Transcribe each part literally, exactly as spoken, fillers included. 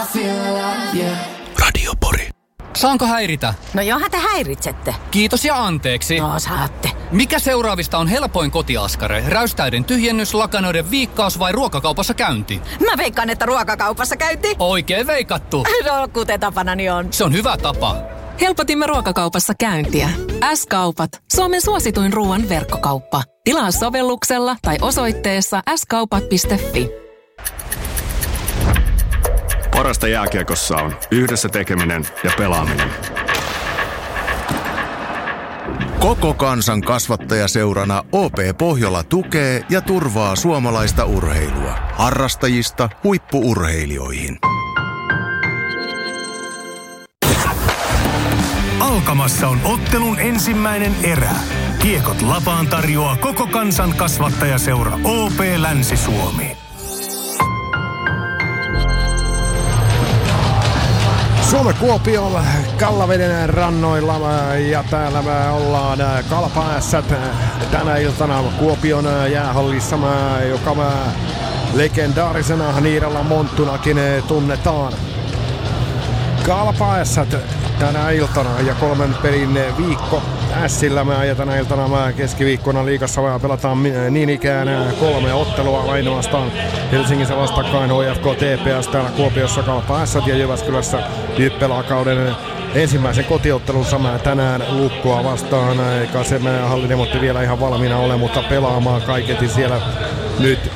Radio Pori. Saanko häiritä? No johan te häiritsette. Kiitos ja anteeksi. No saatte. Mikä seuraavista on helpoin kotiaskare? Räystäiden tyhjennys, lakanoiden viikkaus vai ruokakaupassa käynti? Mä veikkaan, että ruokakaupassa käynti. Oikein veikattu. No kuten tapanani on. Se on hyvä tapa. Helpotimme ruokakaupassa käyntiä. S-kaupat. Suomen suosituin ruoan verkkokauppa. Tilaa sovelluksella tai osoitteessa s kaupat piste fi. Parasta jääkiekossa on yhdessä tekeminen ja pelaaminen. Koko kansan kasvattajaseurana O P Pohjola tukee ja turvaa suomalaista urheilua. Harrastajista huippu-urheilijoihin. Alkamassa on ottelun ensimmäinen erä. Kiekot lapaan tarjoaa koko kansan kasvattajaseura O P Länsi-Suomi. Suomen Kuopion Kallaveden rannoilla ja täällä me ollaan Kalpa-ässät tänä iltana Kuopion jäähallissa, joka legendaarisena Niirala Monttunakin tunnetaan. Kalpa-ässät tänä iltana ja kolmen pelin viikko Ässillä mä ja tänä iltana mä keskiviikkona liigassa mä pelataan niin ikään kolme ottelua ainoastaan Helsingissä vastakkain H F K T P S, täällä Kuopiossa Kalpa-ässät ja Jyväskylässä Jyp pelaa kauden ensimmäisen kotiottelunsa mä tänään Lukkoa vastaan, eikä se mä hallindemotti vielä ihan valmiina ole, mutta pelaamaan kaiketi siellä nyt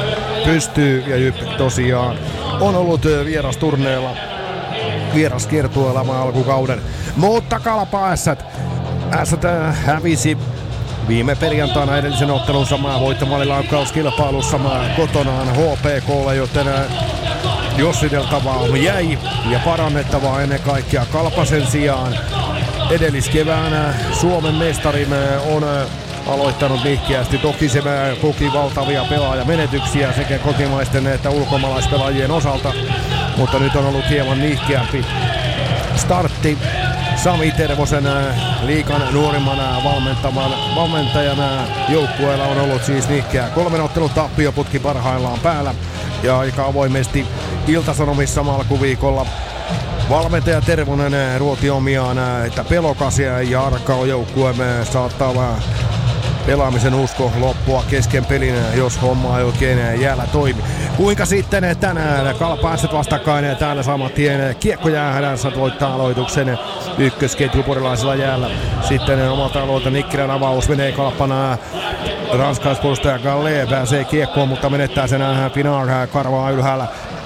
pystyy ja Jyp tosiaan on ollut vierasturneella vieraskiertueella alkukauden, mutta Kalpa-ässät Ässät hävisi viime perjantaina edellisen ottelun samaa voittamalla laukkauskilpailussa kotonaan H P K:lle, joten jossiteltavaa jäi ja parannettavaa ennen kaikkea Kalpasen sijaan. Edelliskeväänä Suomen mestari on aloittanut nihkeästi. Toki se koki valtavia pelaajamenetyksiä sekä kotimaisten että ulkomaalaispelaajien osalta, mutta nyt on ollut hieman nihkeämpi startti. Sami Tervosen liigan nuorimman valmentaman valmentajana joukkueella on ollut siis nihkeä kolmen ottelun tappioputki parhaillaan päällä ja aika avoimesti Ilta-Sanomissa alkuviikolla valmentaja Tervonen ruoti omiaan, että pelokas ja arka joukkueemme saattaa pelaamisen usko loppua kesken pelin, jos homma ei oikein jäällä toimi. Kuinka sitten tänään Kalpa-ässät vastakkain täällä saman tien kiekko jäähädänsä voittaa aloituksen ykkösketju porilaisella jäällä. Sitten omalta alueelta Nikkilän avaus menee Kalpana. Ranskalaispuolustaja Galle pääsee kiekkoon, mutta menettää sen Pinar karvaa ylhäällä.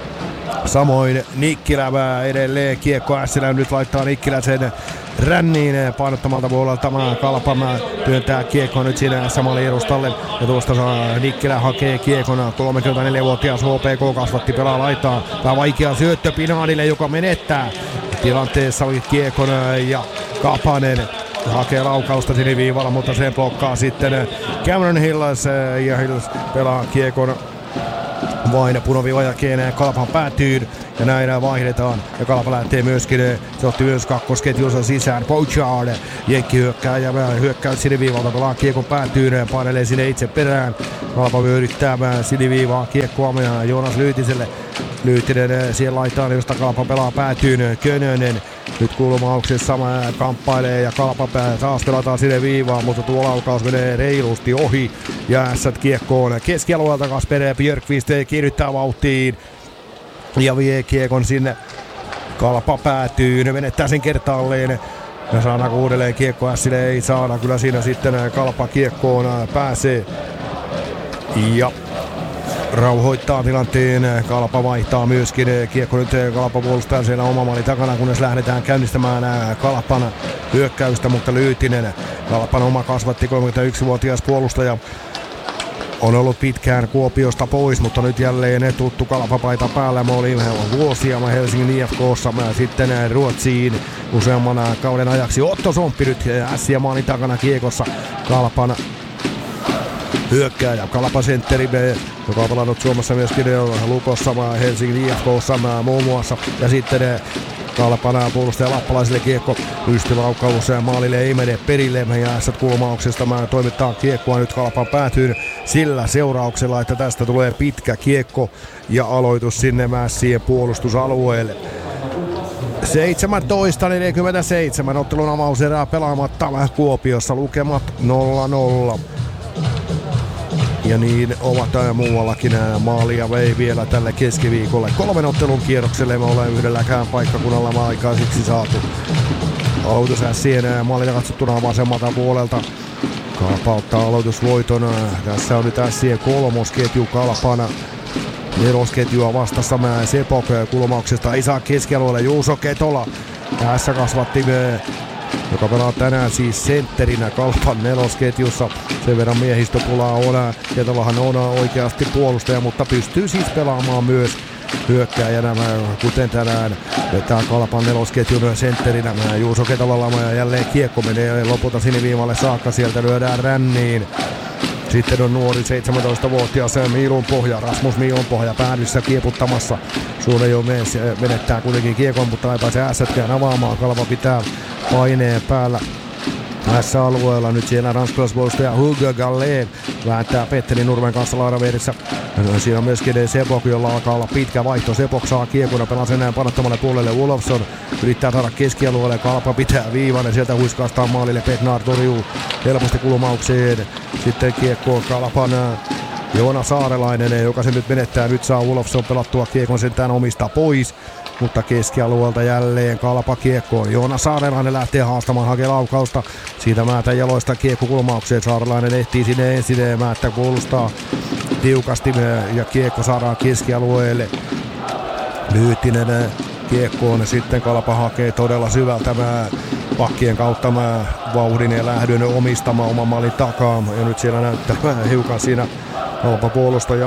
Samoin Nikkilä edelleen kiekko Ässillä nyt laittaa Nikkilä sen ränniin painottamalta puolelta. Tämä Kalpa työntää kiekkoa nyt siinä samalle edustalle ja tuosta saa Nikkilä hakee kiekona. kolmekymmentäneljävuotias H P K kasvatti pelaa laitaa. Tämä vaikea syöttö Pinaarille, joka menettää tilanteessa kiekon ja Kapanen hakee laukausta siniviivalla, mutta sen blokkaa sitten Cameron Hills ja Hills pelaa kiekon vain punaviiva jälkeen Kalpan päätyyn ja näin vaihdetaan ja Kalpa lähtee myöskin, se otti myös kakkosketjunsa sisään. Pouchard, jenkki hyökkää ja hyökkää siniviivalta, pelaa kiekon päätyyn, painelee sinne itse perään. Kalpa yrittää siniviivaa kiekkoa Joonas Lyytiselle. Lyytinen siellä laittaa, josta Kalpa pelaa päätyyn. Könönen nyt kulmauksessa kamppailee ja Kalpa taas pelataan sinne viivaan, mutta tuo laukaus menee reilusti ohi ja Ässät kiekkoon keskialueelta. Kasper Björkqvist kiihdyttää vauhtiin ja vie kiekon sinne. Kalpa päätyy, ne menettää sen kertaalleen ja saadaanko uudelleen kiekko Ässille? Ei saada, kyllä siinä sitten Kalpa kiekkoon pääsee ja rauhoittaa tilanteen. Kalpa vaihtaa myöskin kiekko nyt Kalpa puolustaa siellä oma maali takana, kunnes lähdetään käynnistämään Kalpan hyökkäystä, mutta Lyytinen, Kalpan oma kasvatti kolmekymmentäyksivuotias puolustaja, on ollut pitkään Kuopiosta pois, mutta nyt jälleen tuttu Kalpa-paita päällä. Mä olin vuosia mä Helsingin I F K:ssa, mä sitten Ruotsiin useamman kauden ajaksi. Otto Somppi nyt ässiä maali takana kiekossa Kalpan hyökkääjä, Kalpa-sentteri, joka on pelannut Suomessa myöskin Lukossa, Helsingin I F K:ssa muun muassa. Ja sitten Kalpanaa puolustaja Lappalaisille kiekko. Pystylaukaus maalille ei mene perille. Ja ässät kulmauksesta mä toimittaa kiekkoa nyt Kalpan päätyyn sillä seurauksella, että tästä tulee pitkä kiekko ja aloitus sinne Mässien puolustusalueelle. seitsemäntoista neljäkymmentäseitsemän ottelun avauserää pelaamatta Kuopiossa, lukemat nolla nolla. Ja niin ovat muuallakin maalia vei vielä tälle keskiviikolle. Kolmen ottelun kierrokselle me olemme yhdelläkään paikkakunnalla aikaiseksi saatu. Aloitus Ässien maalilla katsottuna vasemmalta puolelta. Kalpa ottaa aloitusvoiton. Tässä on nyt Ässien kolmosketju Kalpana. Nelosketjua vastassa mä Sepok kulmauksesta ei saa keskialueelle Juuso Ketola. Tässä kasvatti me, joka pelaa tänään siis sentterinä Kalpan nelosketjussa. Sen verran miehistöpulaa on. Ketolahan on oikeasti puolustaja, mutta pystyy siis pelaamaan myös hyökkääjänä, kuten tänään vetää Kalpan nelosketjun sentterinä. Juuso Ketolalla ja jälleen kiekko menee lopulta siniviivalle saakka, sieltä lyödään ränniin. Sitten on nuori seitsemäntoistavuotias Miilun pohja, Rasmus Miilun pohja päädyssä kieputtamassa. Suunejo menettää kuitenkin kiekon, mutta ei pääse ässätkään avaamaan. Kalpa pitää paineen päällä tässä alueella. Nyt siellä ranskalaispuolustaja Hugo Galleen vääntää Petteri Nurmen kanssa laidavieressä. Siinä on myöskin Sepok, jolla alkaa olla pitkä vaihto. Sepok saa kiekon, pelaa sen näin panottomalle puolelle. Wolfson yrittää saada keskialueelle. Kalpa pitää viivan ja sieltä huiskaastaan maalille. Petnar torjuu helposti kulmaukseen. Sitten kiekko Kalpan Joona Saarelainen, joka se nyt menettää. Nyt saa Wolfson pelattua kiekon sentään omista pois. Mutta keskialueelta jälleen Kalpa kiekko. Joona Saarelainen lähtee haastamaan, hakee laukausta. Siitä Määtä jaloista kiekko kulmaukseen. Saarelainen ehtii sinne ensin. Määttä puolustaa tiukasti ja kiekko saadaan keskialueelle. Lyyttinen kiekkoon. Sitten Kalpa hakee todella syvältä pakkien kautta vauhdin ja lähdön omistama oman maalin takaa. Ja nyt siellä näyttää hiukan siinä Kalpa puolustaja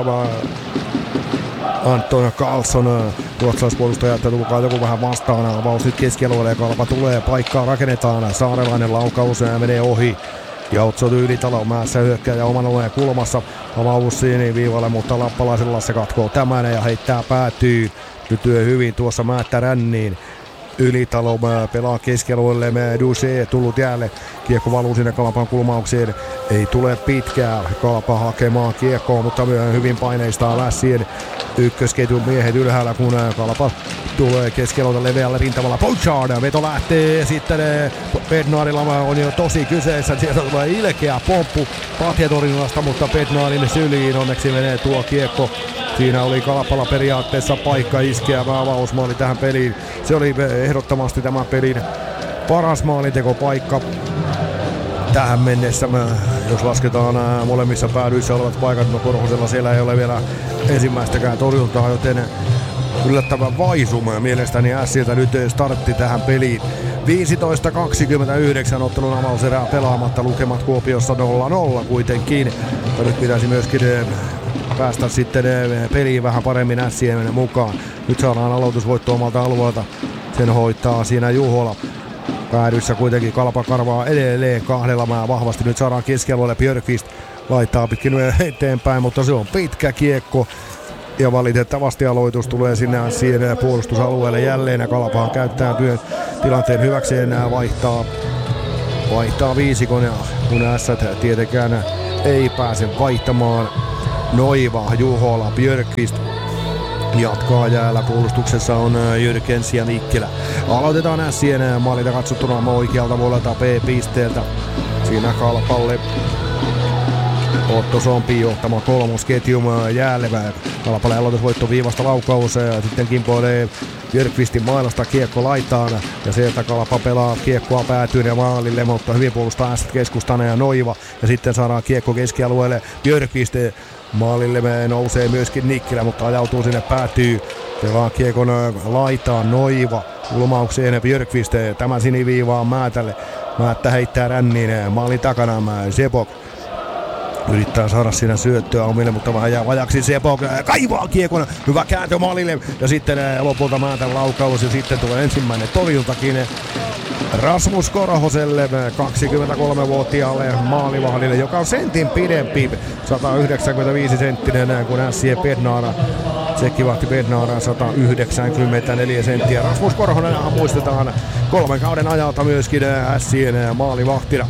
Anton Karlsson, ruotsalaispuolustaja, että tulkaa joku vähän vastaan. Avaus nyt keskialueelle ja Kalpa tulee, paikkaa rakennetaan. Saarelainen laukaus ja menee ohi. Jautso Tyylitalo mäessä hyökkääjä oman alueen kulmassa. Avaus viivalle, mutta Lappalaisella se katkoo tämän ja heittää päätyy. Nyt työ hyvin tuossa Määttä ränniin. Ylitalo pelaa keskialueelle, Duse tullut jäälle. Kiekko valuu sinne Kalpan kulmaukseen. Ei tule pitkää. Kalpa hakemaan kiekkoa, mutta hyvin paineistaa Lässien ykkösketjun miehet ylhäällä, kun Kalpa tulee keskialueelta leveällä rintamalla. Pouchard, veto lähtee. Sitten Bednarilla on jo tosi kyseessä. Sieltä tulee ilkeä pomppu patjatorinnasta, mutta Bednarin syliin onneksi menee tuo kiekko. Siinä oli Kalpalla periaatteessa paikka iskeävä avausmaali tähän peliin. Se oli ehdottomasti tämän pelin paras maalintekopaikka tähän mennessä. Jos lasketaan nämä molemmissa päädyissä olevat paikat, no Korhosella siellä ei ole vielä ensimmäistäkään torjuntaa, joten yllättävän vaisuma mielestäni Ässiltä nyt startti tähän peliin. viisitoista kaksikymmentäyhdeksän ottelun avauserää pelaamatta, lukemat Kuopiossa nolla nolla kuitenkin. Mutta nyt pitäisi myöskin päästä sitten peliin vähän paremmin Ässien mukaan. Nyt saadaan aloitusvoitto omalta alueelta. Sen hoitaa siinä Juhola. Päädyssä kuitenkin Kalpa karvaa edelleen kahdella mää vahvasti. Nyt saadaan keskialueelle Björkvist. Laittaa pitkin eteenpäin, mutta se on pitkä kiekko. Ja valitettavasti aloitus tulee sinne Ässien puolustusalueelle jälleen. Ja Kalpahan käyttää työn tilanteen hyväkseen ja vaihtaa, vaihtaa viisikon. Ja kun Ässät tietenkään ei pääse vaihtamaan. Noiva, Juhola, Björkvist jatkaa jäällä. Puolustuksessa on Jyrkens ja Nikkilä. Aloitetaan Ässien maalilta katsottuna oikealta puolelta B-pisteeltä. Siinä Kalpalle Otto Sompi johtama kolmosketjum jäälle. Kalpalle aloitusvoitto viivasta laukaus ja sitten kimpoilee Björkvistin mailasta kiekko laitaan ja sieltä Kalpa pelaa kiekkoa päätyyn ja maalille, mutta hyvin puolustaa Ässät keskustana ja Noiva ja sitten saadaan kiekko keskialueelle. Björkvist maalille me nousee myöskin Nikkilä, mutta ajautuu sinne päätyy. Pelaa kiekon laitaan Noiva kulmaukseen Björkvist, tämä siniviivaan Määtälle. Määttä heittää ränniin maalin takana Sepok. Yrittää saada siinä syöttöä omille, mutta vähän jää vajaksi. Sepok kaivaa kiekon. Hyvä kääntö maalille. Ja sitten lopulta Määtän laukaus. Ja sitten tulee ensimmäinen torjuntakin Rasmus Korhoselle, kaksikymmentäkolmevuotiaalle maalivahdille, joka on sentin pidempi. sata yhdeksänkymmentäviisi senttinen kuin Ässien Bednar. Tsekkivahti Bednar sata yhdeksänkymmentäneljä senttiä. Rasmus Korhonen muistetaan kolmen kauden ajalta myöskin Ässien maalivahtina.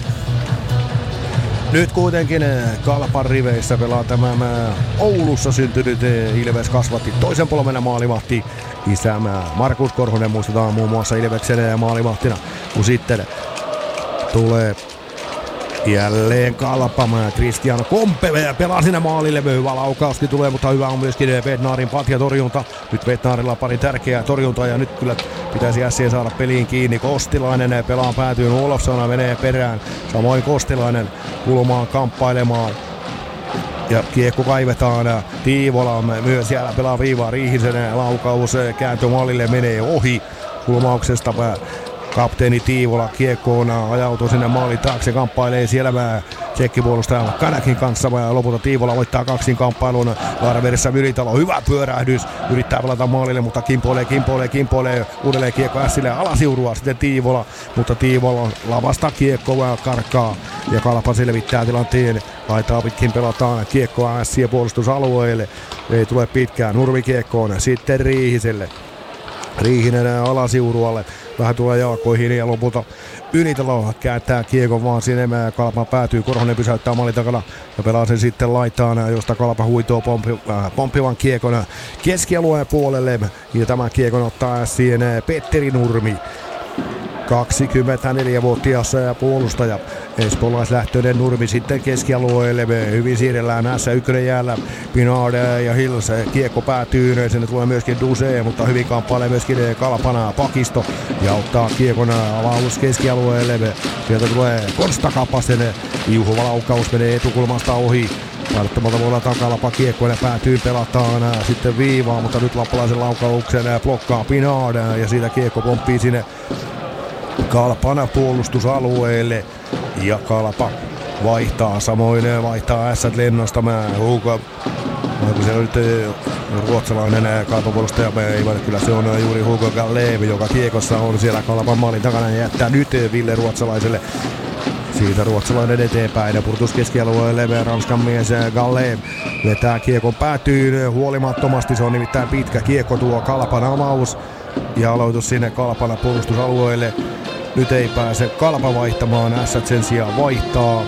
Nyt kuitenkin Kalpan riveissä pelaa tämän Oulussa syntynyt Ilves kasvatti toisen polven maalivahti. Isämä Markus Korhonen muistetaan muun muassa Ilveksen maalivahtina, kun sitten tulee jälleen Kalpamaa. Kristian Kompe pelaa siinä maalille. Hyvä laukauskin tulee, mutta hyvä on myöskin Bednarin patjatorjunta. Nyt Bednarilla pari tärkeää torjuntaa ja nyt kyllä pitäisi Ässien saada peliin kiinni. Kostilainen pelaa päätyyn. Olofsson menee perään. Samoin Kostilainen kulmaan kamppailemaan. Ja kiekko kaivetaan. Tiivola myös siellä pelaa viivaa. Riihisen laukaus kääntömaalille menee ohi kulmauksesta. Kapteeni Tiivola kiekkoon ajautuu sinne maalin taakse, kamppailee siellä tsekkipuolustaja Kanakin kanssa ja lopulta Tiivola voittaa kaksin kamppailun. Laaravedessä Myritalo, hyvä pyörähdys, yrittää pelata maalille, mutta kimpoilee, kimpoilee, kimpoilee, uudelleen kiekko Ässille alasiurua sitten Tiivola, mutta Tiivola lavasta kiekkoa karkaa ja Kalpa selvittää tilanteen. Laitaa pitkin pelataan kiekkoa Ässien puolustusalueelle, ei tule pitkään nurmikiekkoon, sitten Riihiselle. Riihinen alasiurualle. Vähän tulee jalkoihin ja lopulta Ylitalo kääntää kiekon vaan sinne. Kalpa päätyy, Korhonen pysäyttää maalin takana ja pelaa sen sitten laitaan, josta Kalpa huitoo pompi, äh, pomppivan kiekon keskialueen puolelle. Ja tämän kiekon ottaa Ässien Petteri Nurmi. kaksikymmentäneljävuotias puolustaja. Espoolaislähtöinen Nurmi sitten keskialueelle. Hyvin siirrellään näissä ykkönen jäällä. Pinard ja Hills. Kiekko päätyy. Sinne tulee myöskin Duse, mutta hyvin kamppailee myöskin Kalpana pakisto. Ja ottaa kiekon avaus keskialueelle. Sieltä tulee Konsta Kapasen. Juhuva laukaus menee etukulmasta ohi. Tarttumalta voi olla Kalpa kiekko ja päätyy, pelataan sitten viivaa, mutta nyt lappalaisen laukauksen blokkaa Pinard. Ja siitä kiekko pomppii sinne Kalpana puolustusalueelle ja Kalpa vaihtaa, samoin vaihtaa ässät lennosta. Mä Hugo, onko se nyt ruotsalainen Kalpan puolustaja, kyllä se on juuri Hugo Gallev, joka kiekossa on siellä Kalpan maalin takana ja jättää nyt Ville Ruotsalaiselle. Siitä ruotsalainen eteenpäin ja purtus keskialueelle. Ranskan mies Gallev vetää kiekon päätyyn huolimattomasti, se on nimittäin pitkä kiekko tuo Kalpan avaus ja aloitus sinne Kalpana puolustusalueelle. Nyt ei pääse Kalpa vaihtamaan, Ässät sen sijaan vaihtaa.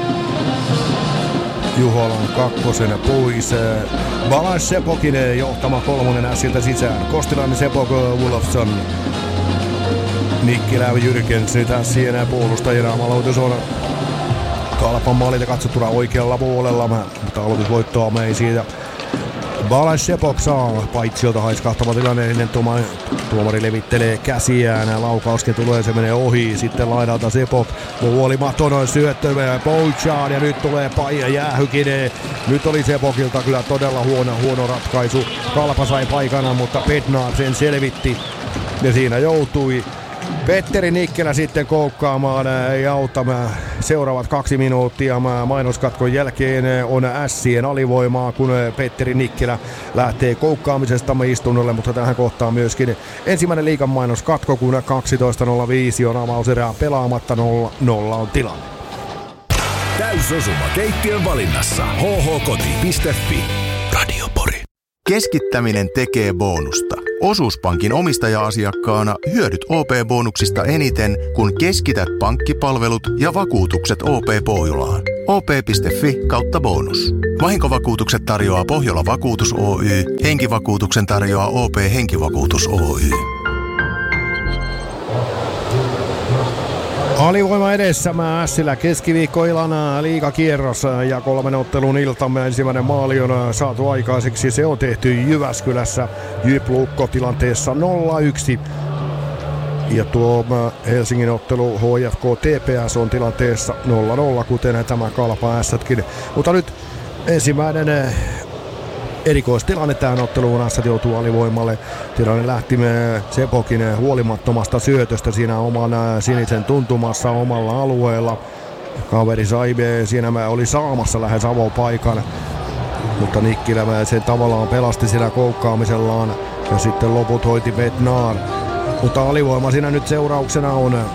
Juholan kakkosen pois. Balas Sepokinen johtama kolmonen Ässiltä sisään. Kostilainen, Sepok, Wolofsson. Nikkilä, Jyrkens nyt Ässien puolustajina. Aloitus on Kalpan maalilta katsottuna oikealla puolella, mutta aloitusvoittoa me ei siitä. Balas Sepok saa paitsiolta haiskahtava tilanne, ennen tuomari levittelee käsiään, laukauskin tulee, se menee ohi, sitten laidalta Sepok, huolimaton syöttö, Pouchaan ja nyt tulee Paija Jäähykinen. Nyt oli Sepokilta kyllä todella huono, huono ratkaisu, Kalpa sai paikana, mutta Bednar sen selvitti ja siinä joutui Petteri Nikkelä sitten koukkaamaan ja auttamaan seuraavat kaksi minuuttia mainoskatkon jälkeen on Ässien alivoimaa, kun Petteri Nikkelä lähtee koukkaamisesta istunnolle, mutta tähän kohtaan myöskin ensimmäinen liigan mainoskatko, kun kaksitoista nolla viisi on avauserää pelaamatta, nolla nolla on tilanne. Täysosuma keittiön valinnassa. h h koti piste f i. Radio Pori. Keskittäminen tekee bonusta. Osuuspankin omistaja-asiakkaana hyödyt O P-bonuksista eniten, kun keskität pankkipalvelut ja vakuutukset O P-Pohjolaan. O P piste f i kautta bonus. Vahinkovakuutukset tarjoaa Pohjola Vakuutus Oy. Henkivakuutuksen tarjoaa O P Henkivakuutus Oy. Alivoima edessä Ässillä keskiviikkoilana liigakierros ja kolmen ottelun iltamme ensimmäinen maali on saatu aikaiseksi. Se on tehty Jyväskylässä Jyp Lukko tilanteessa nolla yksi. Ja tuo Helsingin ottelu H F K T P S on tilanteessa nolla nolla, kuten tämä Kalpa Ässätkin. Mutta nyt ensimmäinen erikoistilanne tähän otteluun. Ässät joutuu alivoimalle. Tilanne lähti Sepokin huolimattomasta syötöstä siinä oman sinisen tuntumassa omalla alueella. Kaveri Saibe siinä oli saamassa lähes avopaikan, mutta Nikkilä sen tavallaan pelasti siinä koukkaamisellaan ja sitten loput hoiti Bednar. Mutta alivoima siinä nyt seurauksena on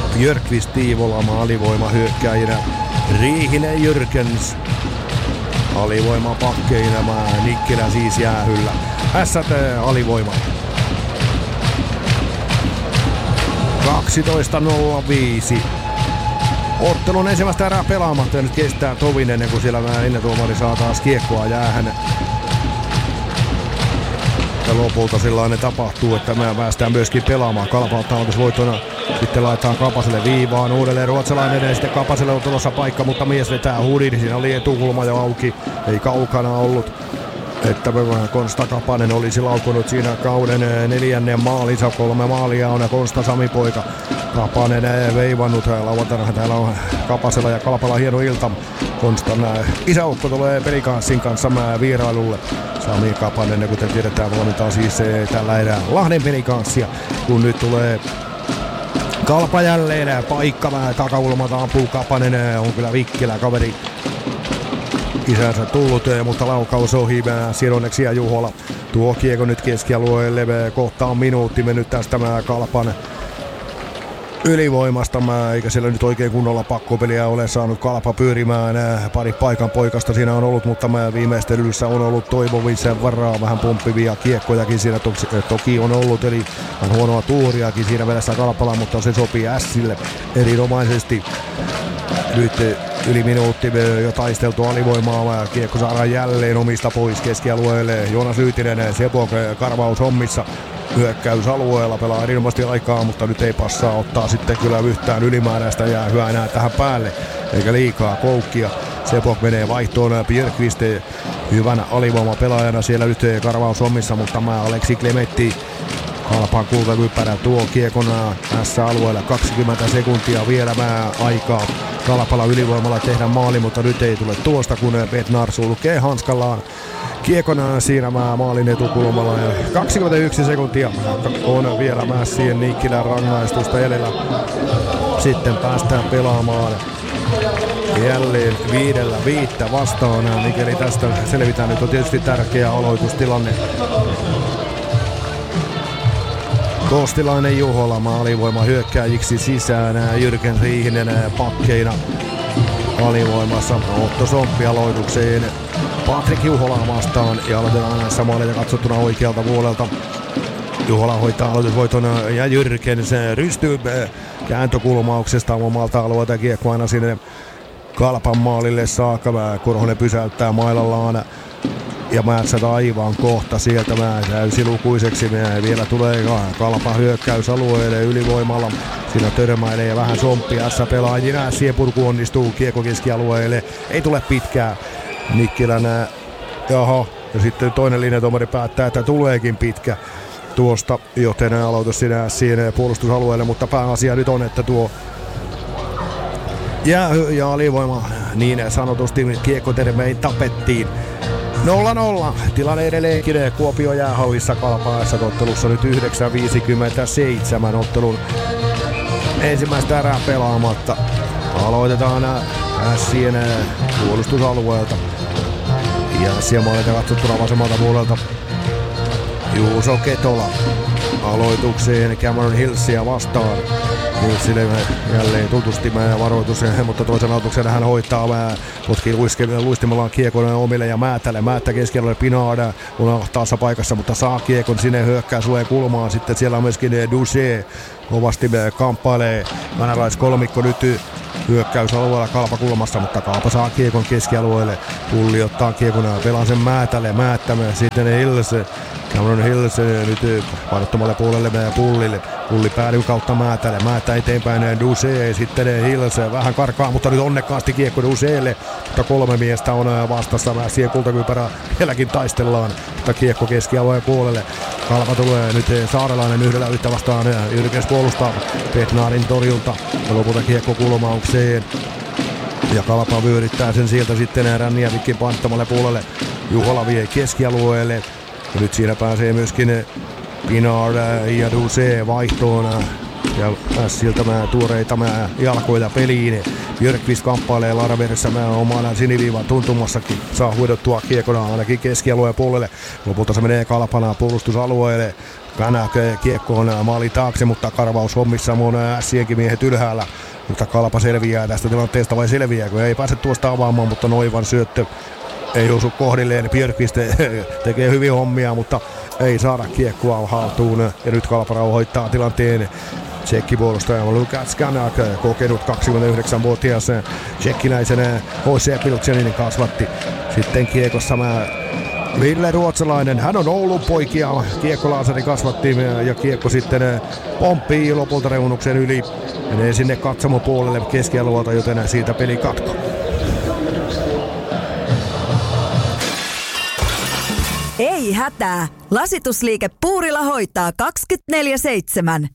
Björkvist, Tiivola alivoima hyökkäjinä. Riihinen, Jyrkens. Alivoima pakkeina, Nikkilä siis jäähyllä. Ässät alivoima. kaksitoista nolla viisi. Ottelun ensimmäistä erää pelaamatta ja nyt kestää tovin ennen kuin siellä linjatuomari saa taas kiekkoa jäähän. Ja lopulta sellainen tapahtuu, että me päästään myöskin pelaamaan. Kalpa ottaa aloitusvoittona. Sitten laitetaan Kapaselle viivaan. Uudelleen ruotsalainen ja sitten Kapaselle on tulossa paikka, mutta mies vetää hudin. Siinä oli etukulma jo auki. Ei kaukana ollut. Että Konsta Kapanen olisi laukunut siinä kauden neljännen maalinsa. Kolme maalia on Konsta Sami-poika. Kapanen veivannut lauantaina. Täällä on Kapasella ja Kalpalla hieno ilta. Konstan isäukko tulee pelikanssin kanssa vierailulle. Sami Kapanen, kuten tiedetään, valmentaa siis tällä erää Lahden pelikanssia. Kun nyt tulee Kalpa jälleen paikka, takakulmalta ampuu Kapanen. On kyllä vikkelä kaveri. Isänsä tullut, mutta laukaus ohi. Sironneksi ja Juhola tuo kiekko nyt keskialueelle. Kohta on minuutti mennyt tästä Kalpan ylivoimasta, eikä siellä nyt oikein kunnolla pakkopeliä ole saanut Kalpa pyörimään. Pari paikan poikasta siinä on ollut, mutta viimeistelyssä on ollut toivomisen varaa. Vähän pomppivia kiekkojakin siinä toki, toki on ollut, eli on huonoa tuuriakin siinä vedessä Kalpala, mutta se sopii Ässille erinomaisesti. Nyt yli minuutti jo taisteltu alivoimaa. Kiekko saadaan jälleen omista pois keskialueelle. Joonas Lyytinen, Sepok karvaus hommissa. Hyökkäysalueella pelaa erinomaisesti aikaa, mutta nyt ei passaa ottaa sitten kyllä yhtään ylimääräistä jäähyä enää tähän päälle. Eikä liikaa koukkia. Sepok menee vaihtoon. Björkvist hyvän alivoimapelaajana siellä nyt karvaus hommissa, mutta mä Aleksi Klemetti Kalpan kultakyppärä tuo kiekona tässä alueella. kaksikymmentä sekuntia vielä mä aikaa Kalpalla ylivoimalla tehdä maali, mutta nyt ei tule tuosta, kun Bednar sulkee hanskallaan kiekona siinä mä maalin etukulmalla. Ja kaksikymmentäyksi sekuntia on vielä mä siihen Nikkilän rangaistusta edellä. Sitten päästään pelaamaan jälleen viidellä viittä vastaan. Mikäli tästä selvitään, nyt on tietysti tärkeä aloitustilanne. Kostilainen Juhola alivoima hyökkääjiksi sisään. Jyrken Riihinen pakkeina alivoimassa. Otto Somppi aloitukseen Patrik Juholaa vastaan ja aloitetaan näissä maaleja katsottuna oikealta puolelta. Juhola hoitaa aloitusvoiton ja Jyrken se rystyy kääntökulmauksesta omalta alueelta kiekko aina sinne Kalpan maalille saakka. Korhonen pysäyttää mailallaan. Ja Määtsät aivan kohta sieltä täysilukuiseksi. Vielä tulee Kalpa hyökkäysalueelle ylivoimalla. Siinä törmäilee ja vähän Somppi. Ässä pelaajina. Siepurku onnistuu kiekko keskialueelle. Ei tule pitkää. Nikkilän. Jaha. Ja sitten toinen linjatomari päättää, että tuleekin pitkä tuosta. Joten aloitus siinä siinä puolustusalueelle. Mutta pääasia nyt on, että tuo jäähy ja alivoima niin sanotusti kiekkotermein tapettiin. nolla nolla. Tilanne edelleenkin Kuopio jäähallissa Kalpaassa ottelussa nyt yhdeksän viisikymmentäseitsemän ottelun ensimmäistä erää pelaamatta. Aloitetaan Ässien puolustusalueelta. Ja Ässien maalita katsottuna vasemmalta puolelta Juuso Ketola aloitukseen Cameron Hillsia vastaan. Hillsille jälleen tutusti varoitus, mutta toisen aloituksen hän hoitaa. Potkii luistimallaan kiekon omille ja Määtälle. Määttä keskialueelle Pinard on ahtaassa paikassa, mutta saa kiekon sinne hyökkäyslueen kulmaan. Sitten siellä on myöskin Duché kovasti kamppailee. Venäläiskolmikko nyt hyökkäysalueella Kalpa kulmassa, mutta Kalpa saa kiekon keskialueelle. Pulli ottaa kiekon ja pelaa sen Määtälle. Määttämä sitten Hills. Cameron Hills nyt painottomalle puolelle meidän Pullille. Pulli päädyy kautta Määtälle. Määttä eteenpäin Duché. Sitten Hills vähän karkaa, mutta nyt onnekkaasti kiekko Duchélle. Mutta kolme miestä on vastassa. Siihen kultakypärä vieläkin taistellaan. Mutta kiekko keskialueen puolelle. Kalpa tulee nyt Saarelainen yhdellä yhtä vastaan. Jyrkens puolustaa Petnarin torjunta. Ja lopulta kiekko kulmaukseen. Ja Kalpa vyöryttää sen sieltä sitten Ränniävikin panttamalle puolelle. Juhola vie keskialueelle. Ja nyt siinä pääsee myöskin Pinard ja Duché vaihtoon. Ja siltä tuoreita jalkoja peliin. Björkvist kamppailee Larverissa omana siniviivan tuntumassakin. Saa huidottua kiekona ainakin keskialueen puolelle. Lopulta se menee Kalpana puolustusalueelle. Känä kiekko on maali taakse, mutta karvaus hommissa on Ässienkin miehet ylhäällä. Mutta Kalpa selviää tästä tilanteesta vai selviää, kun ei pääse tuosta avaamaan, mutta Noivan syöttö ei osu kohdilleen. Björkqvist tekee hyvin hommia, mutta ei saada kiekkoa haltuun. Ja nyt Kalpa rauhoittaa tilanteen. Tsekkipuolustaja Lukas Kanak, kokenut kaksikymmentäyhdeksänvuotias tsekkiläisen H C Pilksenin kasvatti. Sitten kiekossa mä Ville Ruotsalainen, hän on Oulun poikia, kiekkolaasari kasvatti ja kiekko sitten pomppii lopulta reunuksen yli. Menee sinne katsomopuolelle keskialueelta, joten siitä peli katko. Ei hätää, lasitusliike Puurila hoitaa kaksikymmentäneljä seitsemän.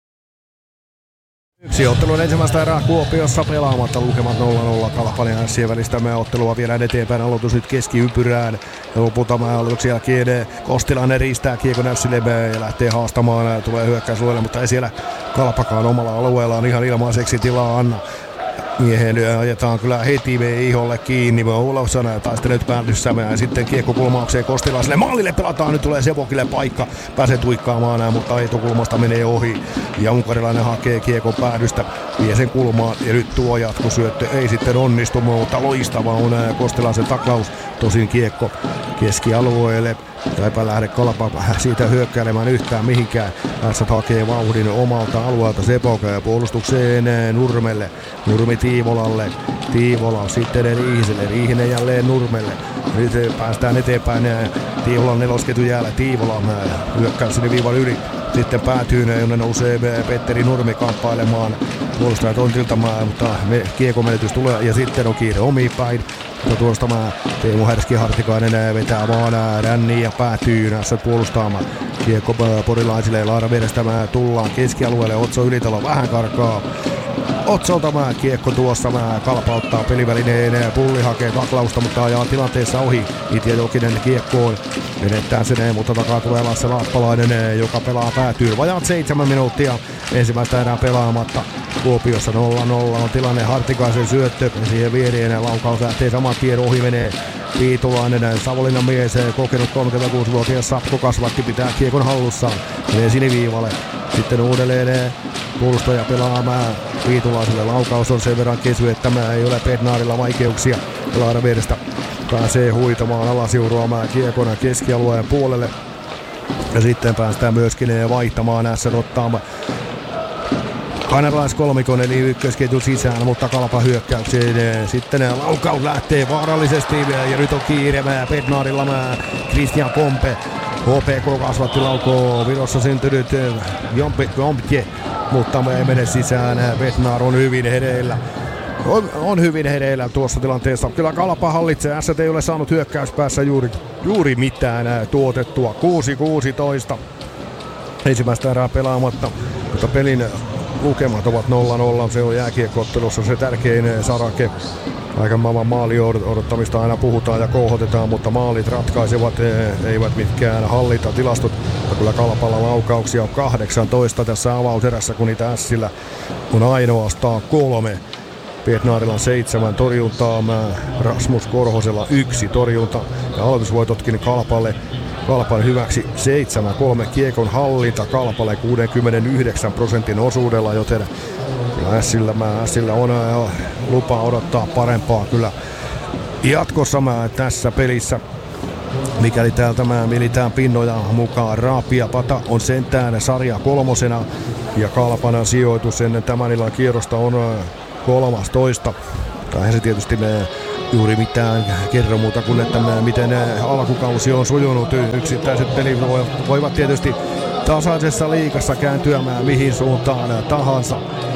Yksi ottelun ensimmäistä erää Kuopiossa pelaamatta, lukemat nolla nolla Kalpan ja Ässien välistä mä ottelua viedään eteenpäin. Aloitus nyt keskiympyrään ja lopulta mä aloituksen jälkeen Kostilainen riistää kiekon Ässille ja lähtee haastamaan, tulee hyökkäysluelle, mutta ei siellä Kalpakaan omalla alueellaan ihan ilmaiseksi tilaa anna. Miehen ajetaan kyllä heti iholle kiinni, Olofsson taistelee nyt päädyssä ja sitten kiekko kulmaukseen Kostilaiselle. Maalille pelataan, nyt tulee Sevokille paikka, pääsee tuikkaamaan, mutta etukulmasta menee ohi. Ja unkarilainen hakee kiekon päädystä, vie sen kulmaan ja nyt tuo jatkosyöttö ei sitten onnistu, mutta loistava on Kostilaisen taklaus. Tosin kiekko keskialueelle. Eipä lähde Kalpa siitä hyökkäilemään yhtään mihinkään. Tässä hakee vauhdin omalta alueelta Sepoka ja puolustukseen Nurmelle. Nurmi Tiivolalle. Tiivola sitten Riihiselle. Riihinen jälleen Nurmelle. Nyt päästään eteenpäin Tiivolan nelosketju jäällä. Tiivola hyökkää sinne viivan yli. Sitten päätyy, jonne nousee Petteri Nurmi kamppailemaan. Puolustaja tontilta, mutta kiekon menetys tulee ja sitten on kiire omiin päin. Mutta tuosta mä Teemu Härski-Hartikainen vetää vaan ränniin ja päätyy näissä puolustamaan. Kiekko porilaisille Laara Verestä tullaan keskialueelle. Otso Ylitalo vähän karkaa. Otsolta mä kiekko tuossa mä Kalpa ottaa pelivälineen. Pulli hakee taklausta, mutta ajaa tilanteessa ohi. Itje Jokinen kiekkoon. Menettää sen, mutta takaa tulee Lasse Laappalainen, joka pelaa päätyy. Vajaat seitsemän minuuttia ensimmäistä erää pelaamatta. Kuopiossa nolla nolla on tilanne, Hartikaisen syöttö. Siihen viereen laukaus lähtee saman tien ohi menee. Piitulainen, Savonlinnan mies, kokenut kolmekymmentäkuusivuotias Sapko kasvatti, pitää kiekon hallussaan. Menee siniviivalle. Sitten uudelleen puolustaja pelaamaan Piitulaiselle. Laukaus on sen verran kesy, että tämä ei ole Bednarilla vaikeuksia. Laara Verestä pääsee huitamaan alasiuruamaan kiekon keskialueen puolelle. Ja sitten päästään myöskin vaihtamaan ässän ottaamaan kaneralaiskolmikon eli ykkösketjun sisään, mutta Kalpa hyökkäykseen. Sitten laukaus lähtee vaarallisesti ja nyt on kiire Bednarilla Christian Kompe. H P K kasvatti laukoo, Virossa syntynyt Jompje, mutta ei mene sisään. Bednar on hyvin hereillä. On, on hyvin hereillä tuossa tilanteessa. Kyllä Kalpa hallitsee. Ässät ei ole saanut hyökkäyspäässä juuri, juuri mitään tuotettua. kuusi kuusitoista. Ensimmäistä erää pelaamatta, mutta pelin lukemat ovat nolla nolla. Se on jääkiekko-ottelussa se tärkein sarake. Aika maailman maali odottamista aina puhutaan ja kouhotetaan, mutta maalit ratkaisevat, eivät mitkään hallintatilastot. Mutta kyllä Kalpalla laukauksia on kahdeksantoista tässä avauserässä, kun niitä Ässillä on ainoastaan kolme. Bednarilla seitsemän torjuntaa, Rasmus Korhosella yksi torjunta ja aloitusvoitotkin Kalpalle. Kalpan hyväksi seitsemän kolme kiekon hallinta Kalpalle kuusikymmentäyhdeksän prosentin osuudella, joten Ässillä, Ässillä on lupa odottaa parempaa kyllä jatkossa tässä pelissä. Mikäli täältä militään pinnoja mukaan, Raapia Pata on sentään sarja kolmosena ja Kalpan sijoitus ennen tämän illan kierrosta on kolmastoista. Tai se tietysti me juuri mitään kerro muuta kuin, että miten alkukausi on sujunut. Yksittäiset pelit voivat tietysti tasaisessa liigassa kääntyä mihin suuntaan tahansa.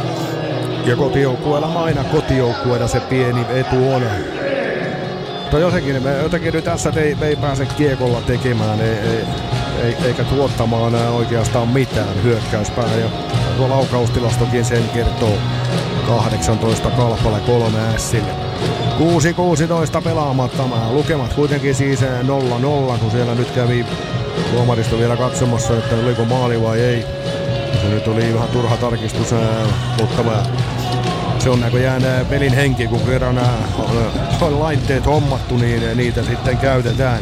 Ja kotijoukkueella aina kotijoukkueella se pieni etu on. Mutta jotenkin, me, jotenkin nyt tässä ei, ei pääse kiekolla tekemään ei, ei, ei, eikä tuottamaan oikeastaan mitään hyökkäyspää. Ja tuo laukaustilastokin sen kertoo. kahdeksantoista Kalpalle, kolme Ässille. kuusi kuusitoista pelaamatta. Lukemat kuitenkin siis nolla nolla, kun siellä nyt kävi tuomaristo vielä katsomassa, että oliko maali vai ei. Se nyt oli ihan turha tarkistus, mutta se on näköjään pelin henki, kun kerran on laitteet hommattu, niin niitä sitten käytetään.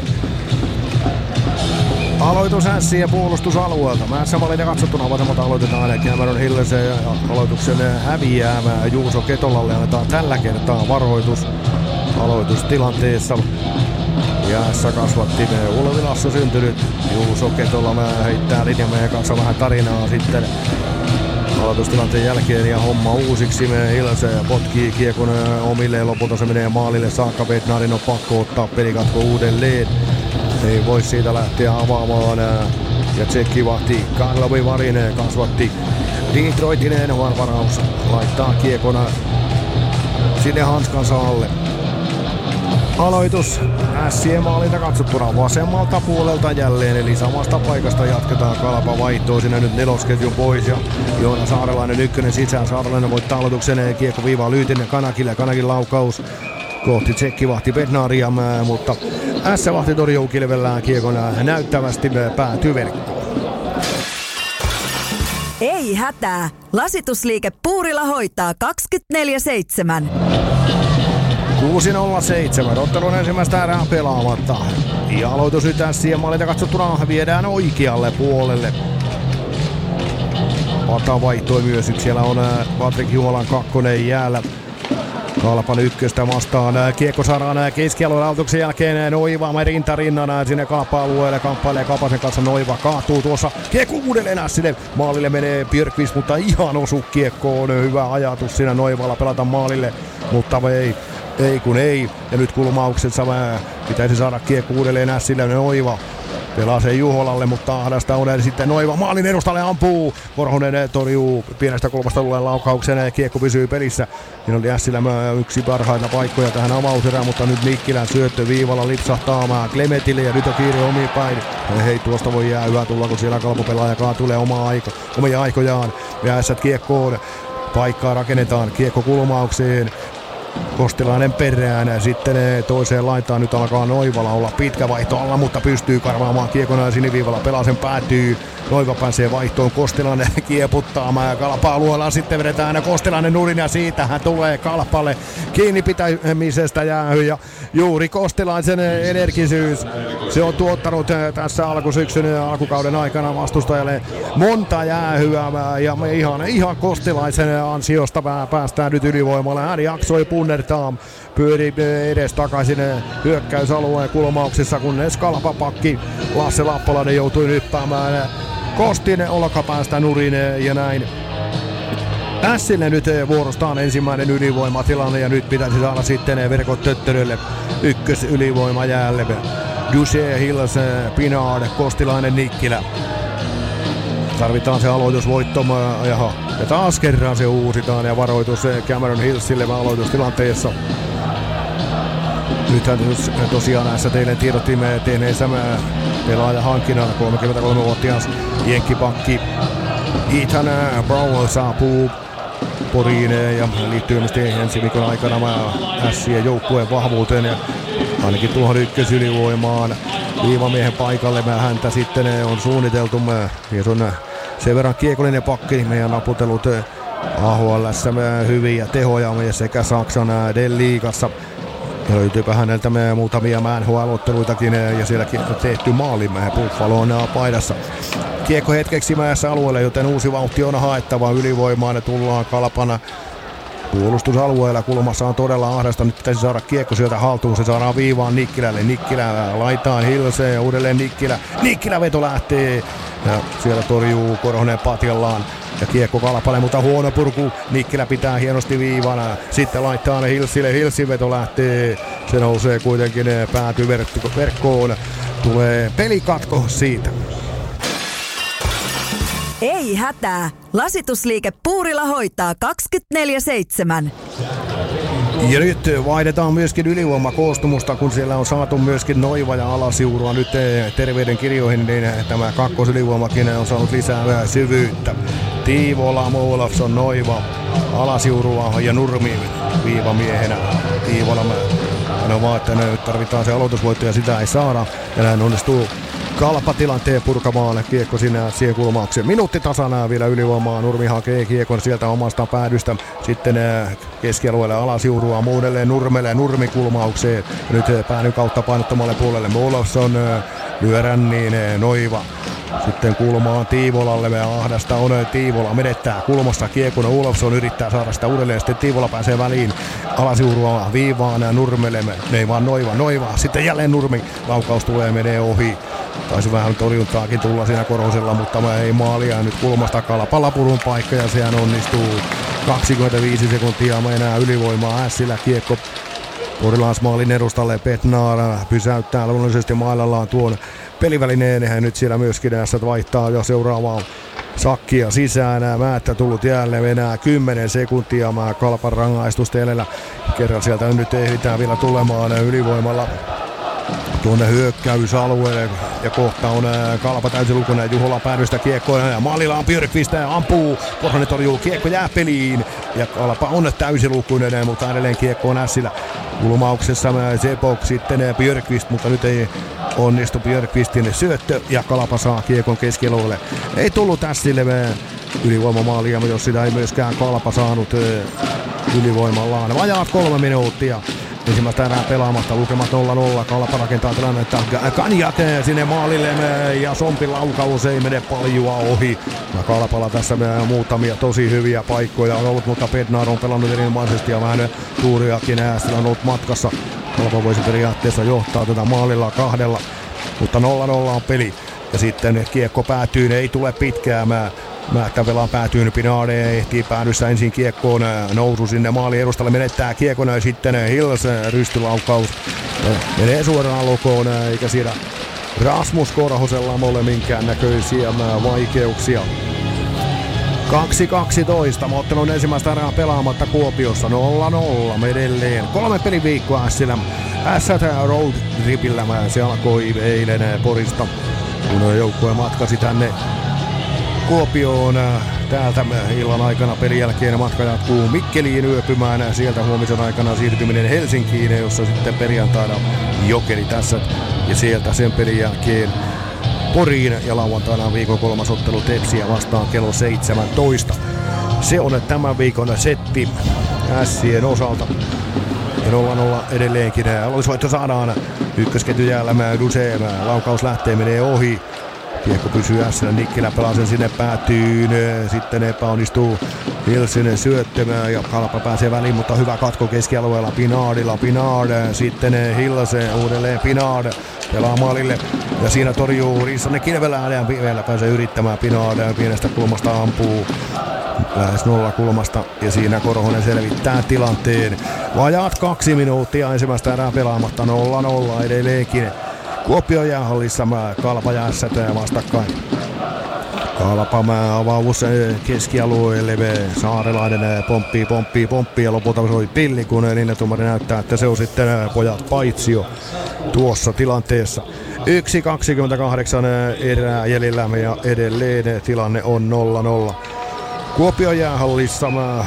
Aloitus Ässien puolustusalueelta. Mässä valinta katsottuna vasemmalta aloitetaan Cameron Hilles ja aloituksen häviää Juuso Ketolalle annetaan tällä kertaa varoitus aloitustilanteessa. Jäässä kasvatti Ulvilassa syntynyt Juuso Ketola heittää linjameen kanssa vähän tarinaa sitten aloitustilanteen jälkeen ja homma uusiksi. Hilse potkii kiekon omille, lopulta se menee maalille saakka. Bednarin on pakko ottaa pelikatko uudelleen. Ei voi siitä lähteä avaamaan. Ja tsekki vahti Karlovi Varinen kasvatti Detroitinen varaus. Laittaa kiekona sinne hanskansa alle. Aloitus Ässien maalilta katsottuna vasemmalta puolelta jälleen, eli samasta paikasta jatketaan. Kalpa vaihtoo sinne nyt nelosketjun pois ja Joona Saarelainen ykkönen sisään. Saarelainen voittaa aloituksen, kiekko viivaa Lyytinen Kanakille ja Kanakin laukaus kohti tsekkivahti Bednaria, mutta Ässä-vahti torjuu kilvellään kiekon näyttävästi päätyy verkkoon. Ei hätää, Lasitusliike Puurila hoitaa kaksikymmentäneljä seitsemän. kuusi nolla seitsemän, ottelun ensimmäistä erää pelaamatta. Ja aloitus nyt Ässien maalilta katsottuna viedään oikealle puolelle. Pata vaihtoi myös, nyt siellä on Patrik Juholan kakkonen jäällä. Kalpan ykköstä vastaan. Kiekko saadaan keskialueen aloituksen jälkeen Noiva rinta rinnana sinne Kalpa-alueelle. Kamppailee Kapasen kanssa. Noiva kaatuu tuossa. Kiekko uudelleen Ässille. Maalille menee Björkqvist, mutta ihan osu kiekkoon. Hyvä ajatus siinä Noivalla pelata maalille, mutta ei. Ei kun ei. Ja nyt kulmauksensa pitäisi saada kiekko uudelleen Ässille. Noiva pelaa sen Juholalle, mutta ahdasta on sitten Noiva maalin edustalle ampuu. Korhonen torjuu pienestä kulmasta tulleen laukauksen ja kiekko pysyy pelissä. Siinä oli Ässillä yksi parhaita paikkoja tähän avauserään, mutta nyt Mikkilän syöttö viivalla lipsahtaa Klemetille ja nyt on kiire omiin päin. Hei, tuosta voi jää hyvä tulla, kun siellä Kalpo-pelaajakaan tulee omaa aiko, omia aikojaan. Ja Ässät kiekkoon. Paikkaa rakennetaan kiekko kulmaukseen. Kostilainen perään, sitten toiseen laitaan nyt alkaa Noivala olla pitkä vaihto alla, mutta pystyy karvaamaan kiekon siniviivalla, pelaa sen päätyy. Noiva pääsee vaihtoon, Kostilainen kieputtaa Kalpa-alueella, sitten vedetään Kostilainen nurin ja siitä hän tulee Kalpalle kiinni pitämisestä jäähy ja juuri Kostilaisen energisyys. Se on tuottanut tässä alkusyksyn ja alkukauden aikana vastustajalle monta jäähyä ja ihan, ihan Kostilaisen ansiosta päästään nyt ylivoimalle. Hän jaksoi punnertaa, pyöri edes takaisin hyökkäysalueen kulmauksissa, kunnes Kalpa-pakki Lasse Lappalainen joutui nyppäämään Kostin olkapäästä nurin ja näin. Ässille nyt vuorostaan ensimmäinen ylivoimatilanne ja nyt pitäisi saada sitten verkot töttörölle ykkös ylivoima jäälle. Duche, Hills, Pinard, Kostilainen, Nikkilä. Tarvitaan se aloitusvoitto jaha. Ja taas kerran se uusitaan ja varoitus Cameron Hillsille aloitustilanteessa. Nythän tosiaan näissä teille tiedottimme tehneensä pelaajahankinnan kolmekymmentäkolmevuotias jenkkipakki Ethan Brown saapuu Poriin ja liittyy ilmeisesti ensi viikon aikana Ässien joukkueen vahvuuteen ja ainakin tuohon ykkösylivoimaan viivamiehen paikalle häntä sitten on suunniteltu ja se on sen verran kiekollinen pakki, meidän naputelut A H L:ssä hyviä tehoja sekä Saksan D-liigassa. Löytyypä häneltä muutamia N H L-otteluitakin ja sielläkin tehty maali Buffalon paidassa. Kiekko hetkeksi mäessä alueelle, joten uusi vauhti on haettava ylivoimaan ja tullaan Kalpana puolustusalueella. Kulmassa on todella ahdasta, nyt pitäisi saada kiekko sieltä haltuun, se saadaan viivaan Nikkilälle. Nikkilä laitaan Hilseen ja uudelleen Nikkilä. Nikkilä veto lähtee ja siellä torjuu Korhonen patjallaan. Ja kiekko Kalpalle, mutta huono purku. Nikkilä pitää hienosti viivana. Sitten laittaa ne Hilsille. Hilsin veto lähtee. Se nousee kuitenkin, päätyy verkkoon. Tulee pelikatko siitä. Ei hätää. Lasitusliike Puurila hoitaa kaksikymmentäneljä seitsemän. Ja nyt vaihdetaan myöskin ylivoimakoostumusta, kun siellä on saatu myöskin Noiva ja Alasiurua nyt terveyden kirjoihin, niin tämä kakkosylivoimakin on saanut lisää syvyyttä. Tiivola, Olafsson, Noiva, Alasiurua ja Nurmi viivamiehenä. Tiivola, no vaan, että nyt tarvitaan se aloitusvoitto ja sitä ei saada. Ja näin onnistuu Kalpa tilanteen purkamaan kiekko sinne siihen kulmaukseen. Minuutti tasana vielä ylivoimaa. Nurmi hakee kiekon sieltä omasta päädystä. Sitten keskialueelle Alasiurua uudelleen Nurmelle Nurmi kulmaukseen. Ja nyt päädyn kautta painottamalle puolelle Olofsson lyö ränniin Noiva. Sitten kulmaan Tiivolalle, me ahdasta on Tiivola, menettää kulmassa kiekon, Olofsson yrittää saada sitä uudelleen, sitten Tiivola pääsee väliin, alasiurua viivaan ja Nurmelle, ei vaan Noiva, Noiva, sitten jälleen Nurmi, laukaus tulee, menee ohi. Taisi vähän torjuntaakin tulla siinä Korhosella, mutta mä ei maalia nyt kulmasta Kalpalapurun paikka ja sehän onnistuu. kaksikymmentäviisi sekuntia mä enää ylivoimaa Ässillä kiekko Porilaismaalin edustalle. Petnar pysäyttää luonnollisesti mailallaan tuon pelivälineen. Hän nyt siellä myöskin tässä vaihtaa jo seuraavaa sakkia sisään. Määttä tullut jälleen enää kymmenen sekuntia. Mä Kalpan rangaistusta edellä. Kerran sieltä nyt ehditään vielä tulemaan ylivoimalla tuonne hyökkäysalueelle ja kohta on Kalpa täysilukuinen. Juhola päädystä kiekkoon ja maalilla on Björkqvist ampuu. Korhonen torjuu, kiekko jää peliin ja Kalpa on täysilukuinen, mutta edelleen kiekko on Ässillä. Kulmauksessa Sepok sitten Björkqvist, mutta nyt ei onnistu Björkqvistin syöttö ja Kalpa saa kiekon keskialueelle. Ei tullut Ässille ylivoimamaalia, jos sitä ei myöskään Kalpa saanut ylivoimallaan. Vajaat kolme minuuttia. Ensimmäistä erää pelaamatta, lukemat nolla nolla, Kalpa rakentaa tilannetta, Kanjak sinne maalille ja Sompin laukaus ei mene paljoa ohi. Ja Kalpalla tässä muutamia tosi hyviä paikkoja on ollut, mutta Bednar on pelannut erinomaisesti ja vähän tuuriakin Äästillä on ollut matkassa. Kalpa voisi periaatteessa johtaa tätä maalilla kahdella, mutta nolla nolla on peli. Ja sitten kiekko päätyy, ei tule pitkään. Määttä pelaa päätyyn, Pinade ehtii päädyssä ensin kiekkoon, nousu sinne maali edustalle, menettää kiekon ja sitten Hills rystylaukaus menee suoraan lokoon, eikä siellä Rasmus Korhosella ole minkään näköisiä vaikeuksia. kaksi kaksitoista, ottelun ensimmäistä erää pelaamatta Kuopiossa, nolla nolla edelleen. Kolme peliviikkoa Ässillä. Ässät road tripillä, se alkoi eilen Porista, kun joukkue matkasi tänne Kuopioon. Täältä illan aikana pelin jälkeen matka jatkuu Mikkeliin yöpymään. Sieltä huomisen aikana siirtyminen Helsinkiin, jossa sitten perjantaina Jokeri tässä. Ja sieltä sen pelin jälkeen Poriin ja lauantaina viikon kolmas ottelu Tepsiä vastaan kello seitsemäntoista. Se on tämän viikon setti Ässien osalta. Ja nolla nolla edelleenkin. Aloitusvoitto saadaan ykkösketju jäällä Dusem. Laukaus lähtee, menee ohi. Kiekko pysyy Ässillä, Nikkilä pelaa sen sinne päätyyn, sitten epäonnistuu Hilsinen syöttämään ja Kalpa pääsee väliin, mutta hyvä katko keskialueella Pinardilla, Pinard, sitten Hilse uudelleen Pinard pelaa maalille ja siinä torjuu Rissanen Kilvelään ja vielä pääsee yrittämään Pinard, pienestä kulmasta ampuu lähes nolla kulmasta ja siinä Korhonen selvittää tilanteen. Vajaat kaksi minuuttia ensimmäistä erää pelaamatta, nolla nolla edelleenkin. Kuopion jäähallissa Kalpa ja Ässät vastakkain. Kalpa avaus keskialueelle, Saarelainen pomppii, pomppii, pomppii ja lopulta soi pilli, kun linjatumari näyttää, että se on sitten pojat paitsio tuossa tilanteessa. yksi kaksikymmentäkahdeksan erää jäljellä ja edelleen tilanne on nolla nolla. Kuopion jäähallissa,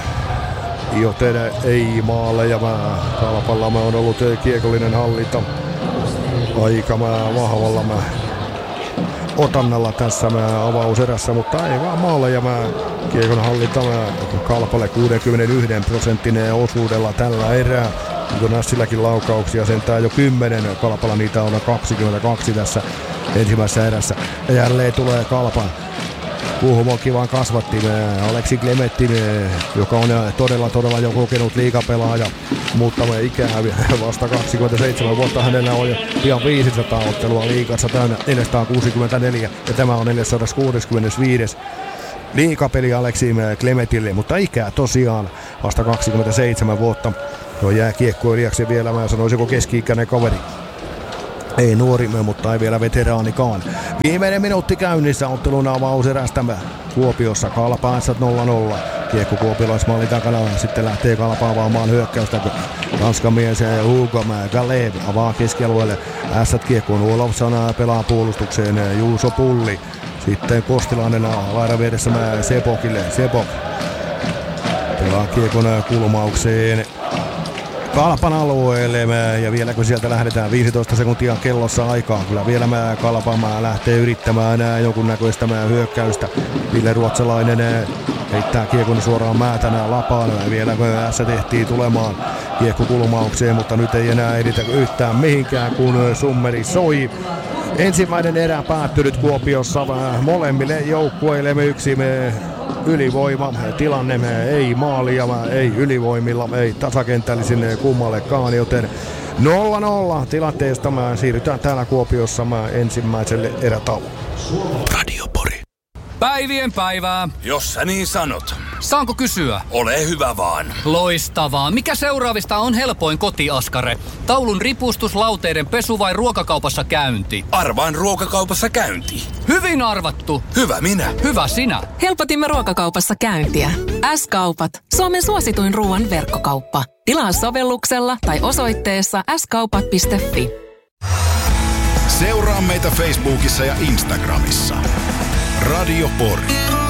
joten ei maaleja. Kalpalla on ollut kiekollinen hallinta aika vahvalla mä otannalla tässä mä avauserässä, mutta ei vaan maaleja. Mä kiekon hallinta mä Kalpalle kuusikymmentäyksi prosenttinen osuudella tällä erää. Nyt on Ässilläkin laukauksia, sentään jo kymmenen. Kalpalla niitä on kaksikymmentäkaksi tässä ensimmäisessä erässä. Ja jälleen tulee Kalpan Kuhmokin vaan kasvatti Aleksi Klemetti, joka on todella todella jo kokenut liigapelaaja, mutta me ikää vasta kaksikymmentäseitsemän vuotta, hänellä on jo pian viisisataa ottelua liigassa täynnä neljäsataakuusikymmentäneljä ja tämä on neljäsataakuusikymmentäviisi liigapeli Aleksi Klemetille, mutta ikää tosiaan vasta kaksikymmentäseitsemän vuotta. No jääkiekkoilijaksi vielä, mä sanoisinko keski-ikäinen kaveri. Ei nuorimme, mutta ei vielä veteraanikaan. Viimeinen minuutti käynnissä, ottelun avauserästä Kuopiossa. Kalpa Ässät nolla nolla. Kiekko kuopiolaismaalin takana, sitten lähtee Kalpa avaamaan hyökkäystä. Tanskan mies Hugo Galev avaa keskialueelle. Ässät kiekkoon, Olofsson pelaa puolustukseen, Juuso Pulli. Sitten Kostilainen laidan vieressä Sepokille. Sepok pelaa kiekon kulmaukseen Kalpan alueelle ja vielä kun sieltä lähdetään viisitoista sekuntia kellossa aikaa, kyllä vielä mä Kalpa lähtee yrittämään jonkunnäköistä hyökkäystä. Ville Ruotsalainen heittää kiekon suoraan Määtänä lapaan, vielä kun ässä tehtiin tulemaan kiekko kulmaukseen, mutta nyt ei enää editä yhtään mihinkään kun summeri soi. Ensimmäinen erä päättynyt Kuopiossa molemmille joukkueille me yksi me ylivoima tilanne me ei maalia, ei ylivoimilla, ei tasakentällisin kummallekaan, joten nolla nolla tilanteesta mä siirrytään täällä Kuopiossa mä ensimmäiselle erätauolle. Radio Pori. Päivien päivää. Jos sä niin sanot. Saanko kysyä? Ole hyvä vaan. Loistavaa. Mikä seuraavista on helpoin kotiaskare? Taulun ripustus, lauteiden pesu vai ruokakaupassa käynti? Arvaan ruokakaupassa käynti. Hyvin arvattu. Hyvä minä. Hyvä sinä. Helpotimme ruokakaupassa käyntiä. S-kaupat. Suomen suosituin ruoan verkkokauppa. Tilaa sovelluksella tai osoitteessa s kaupat piste f i. Seuraa meitä Facebookissa ja Instagramissa. Radio Pori.